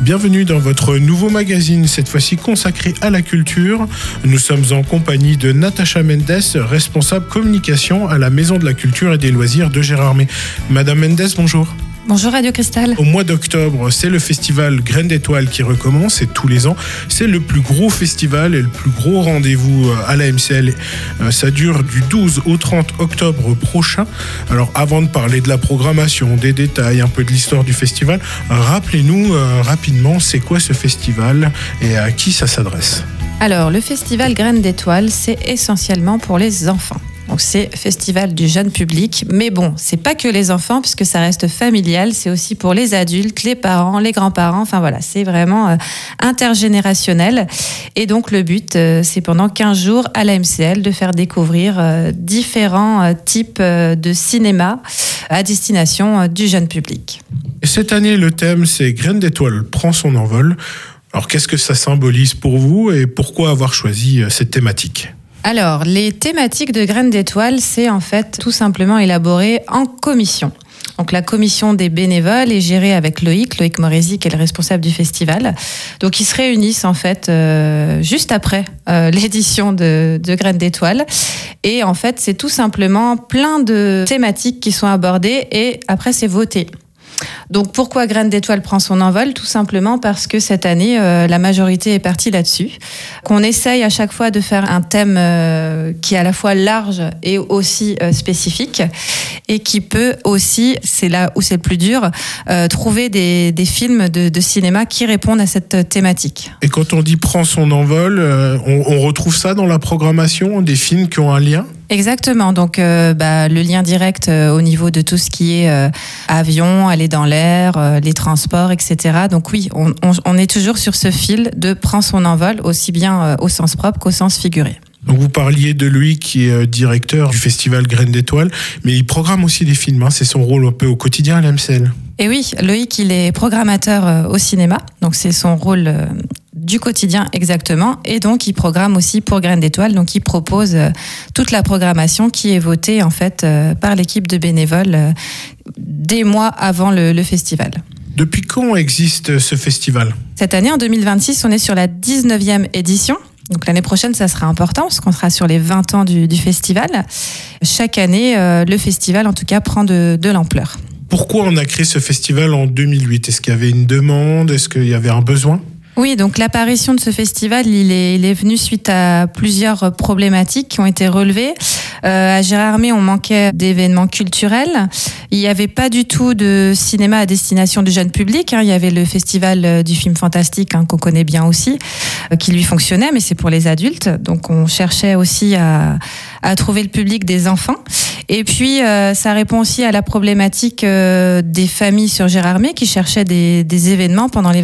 Bienvenue dans votre nouveau magazine, cette fois-ci consacré à la culture. Nous sommes en compagnie de Natacha Mendes, responsable communication à la Maison de la Culture et des Loisirs de Gérardmer. Madame Mendes, bonjour. Bonjour Radio Cristal. Au mois d'octobre, c'est le festival Graines d'Étoiles qui recommence et tous les ans, c'est le plus gros festival et le plus gros rendez-vous à la MCL. Ça dure du 12 au 30 octobre prochain. Alors avant de parler de la programmation, des détails, un peu de l'histoire du festival, rappelez-nous rapidement c'est quoi ce festival et à qui ça s'adresse. Alors le festival Graines d'Étoiles, c'est essentiellement pour les enfants. Donc c'est festival du jeune public, mais bon, c'est pas que les enfants puisque ça reste familial, c'est aussi pour les adultes, les parents, les grands-parents, enfin voilà, c'est vraiment intergénérationnel. Et donc le but, c'est pendant 15 jours à la MCL de faire découvrir différents types de cinéma à destination du jeune public. Et cette année, le thème, c'est Graines d'Étoiles prend son envol. Alors qu'est-ce que ça symbolise pour vous et pourquoi avoir choisi cette thématique ? Alors, les thématiques de Graines d'Étoiles, c'est en fait tout simplement élaboré en commission. Donc la commission des bénévoles est gérée avec Loïc Morési, qui est le responsable du festival. Donc ils se réunissent en fait juste après l'édition de Graines d'Étoiles. Et en fait, c'est tout simplement plein de thématiques qui sont abordées et après c'est voté. Donc pourquoi Graines d'Étoiles prend son envol ? Tout simplement parce que cette année, la majorité est partie là-dessus. Qu'on essaye à chaque fois de faire un thème qui est à la fois large et aussi spécifique et qui peut aussi, c'est là où c'est le plus dur, trouver des films de cinéma qui répondent à cette thématique. Et quand on dit prend son envol, on retrouve ça dans la programmation, des films qui ont un lien ? Exactement, donc le lien direct au niveau de tout ce qui est avion, aller dans l'air, les transports, etc. Donc oui, on est toujours sur ce fil de prend son envol, aussi bien au sens propre qu'au sens figuré. Donc vous parliez de lui qui est directeur du festival Graines d'Étoiles, mais il programme aussi des films, c'est son rôle un peu au quotidien à la MCL. Et oui, Loïc, il est programmateur au cinéma, donc c'est son rôle du quotidien exactement, et donc il programme aussi pour Graines d'Étoiles, donc il propose toute la programmation qui est votée en fait par l'équipe de bénévoles des mois avant le festival. Depuis quand existe ce festival ? Cette année, en 2026, on est sur la 19e édition. Donc l'année prochaine, ça sera important parce qu'on sera sur les 20 ans du festival. Chaque année, le festival, en tout cas, prend de l'ampleur. Pourquoi on a créé ce festival en 2008 ? Est-ce qu'il y avait une demande ? Est-ce qu'il y avait un besoin ? Oui, donc l'apparition de ce festival, il est venu suite à plusieurs problématiques qui ont été relevées. À Gérardmer, on manquait d'événements culturels. Il n'y avait pas du tout de cinéma à destination du jeune public. Il y avait le festival du film fantastique qu'on connaît bien aussi, qui lui fonctionnait, mais c'est pour les adultes. Donc on cherchait aussi à trouver le public des enfants. Et puis ça répond aussi à la problématique des familles sur Gérardmer qui cherchaient des événements pendant les